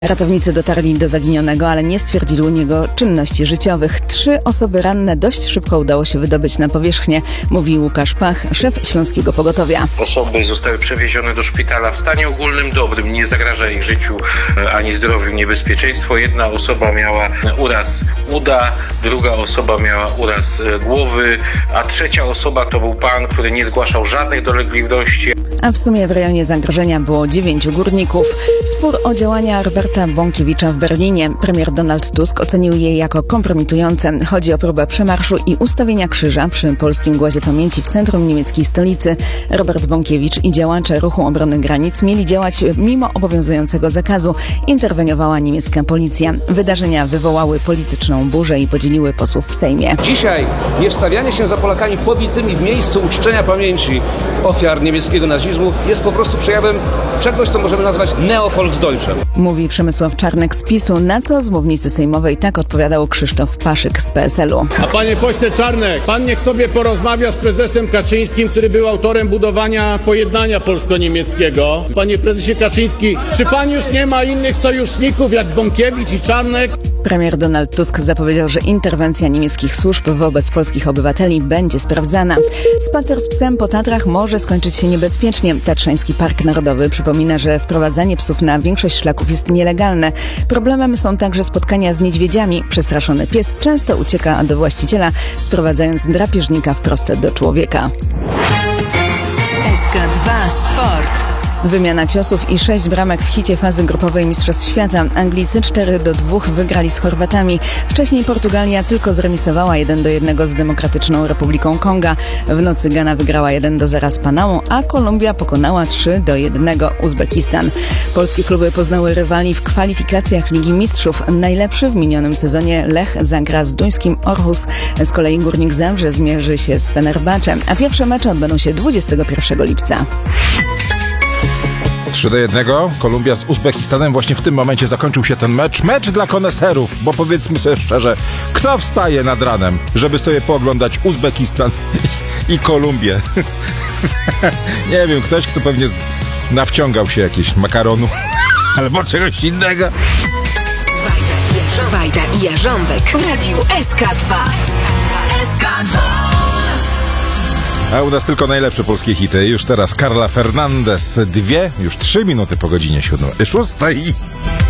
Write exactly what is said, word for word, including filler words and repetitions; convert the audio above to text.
Ratownicy dotarli do zaginionego, ale nie stwierdzili u niego czynności życiowych. Trzy osoby ranne dość szybko udało się wydobyć na powierzchnię, mówi Łukasz Pach, szef Śląskiego Pogotowia. Osoby zostały przewiezione do szpitala w stanie ogólnym dobrym, nie zagraża ich życiu ani zdrowiu niebezpieczeństwo. Jedna osoba miała uraz uda, druga osoba miała uraz głowy, a trzecia osoba to był pan, który nie zgłaszał żadnych dolegliwości. A w sumie w rejonie zagrożenia było dziewięciu górników. Spór o działania Roberta Bąkiewicza w Berlinie. Premier Donald Tusk ocenił je jako kompromitujące. Chodzi o próbę przemarszu i ustawienia krzyża przy Polskim Głazie Pamięci w centrum niemieckiej stolicy. Robert Bąkiewicz i działacze Ruchu Obrony Granic mieli działać mimo obowiązującego zakazu. Interweniowała niemiecka policja. Wydarzenia wywołały polityczną burzę i podzieliły posłów w Sejmie. Dzisiaj niewstawianie się za Polakami pobitymi w miejscu uczczenia pamięci ofiar niemieckiego nazizmu jest po prostu przejawem czegoś, co możemy nazwać neo-Volksdeutschem. Mówi Przemysław Czarnek z PiSu, na co z mównicy sejmowej tak odpowiadał Krzysztof Paszyk z P S L u. A panie pośle Czarnek, pan niech sobie porozmawia z prezesem Kaczyńskim, który był autorem budowania pojednania polsko-niemieckiego. Panie prezesie Kaczyński, czy pan już nie ma innych sojuszników jak Bąkiewicz i Czarnek? Premier Donald Tusk zapowiedział, że interwencja niemieckich służb wobec polskich obywateli będzie sprawdzana. Spacer z psem po Tatrach może skończyć się niebezpiecznie. Tatrzański Park Narodowy przypomina, że wprowadzanie psów na większość szlaków jest nielegalne. Problemem są także spotkania z niedźwiedziami. Przestraszony pies często ucieka do właściciela, sprowadzając drapieżnika wprost do człowieka. S K dwa Sport. Wymiana ciosów i sześć bramek w hicie fazy grupowej Mistrzostw Świata. Anglicy cztery do dwóch wygrali z Chorwatami. Wcześniej Portugalia tylko zremisowała jeden do jednego z Demokratyczną Republiką Konga. W nocy Gana wygrała jeden do zera z Panamą, a Kolumbia pokonała trzy do jednego Uzbekistan. Polskie kluby poznały rywali w kwalifikacjach Ligi Mistrzów. Najlepszy w minionym sezonie Lech zagra z duńskim Aarhus. Z kolei Górnik Zabrze zmierzy się z Fenerbahczem, a pierwsze mecze odbędą się dwudziestego pierwszego lipca. trzy do jednego. Kolumbia z Uzbekistanem. Właśnie w tym momencie zakończył się ten mecz. Mecz dla koneserów, bo powiedzmy sobie szczerze, kto wstaje nad ranem, żeby sobie pooglądać Uzbekistan i Kolumbię? Nie wiem, ktoś, kto pewnie nawciągał się jakieś makaronu albo czegoś innego. Wajda i Jarząbek w Radiu S K dwa. S K dwa. A u nas tylko najlepsze polskie hity. Już teraz Carla Fernandez. Dwie, już trzy minuty po godzinie siódmej. Szóstej.